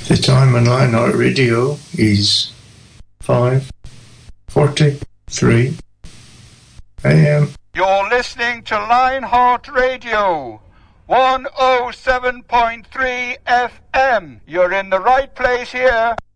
The time on Lionheart Radio is 5:43 a.m. You're listening to Lionheart Radio, 107.3 FM. You're in the right place here.